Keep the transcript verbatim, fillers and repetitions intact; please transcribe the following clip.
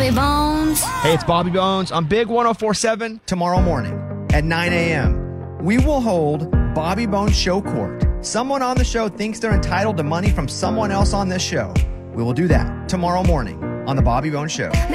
Bobby Bones. Hey, it's Bobby Bones on Big one oh four seven. Tomorrow morning at nine a.m., we will hold Bobby Bones Show Court. Someone on the show thinks they're entitled to money from someone else on this show. We will do that tomorrow morning on the Bobby Bones Show.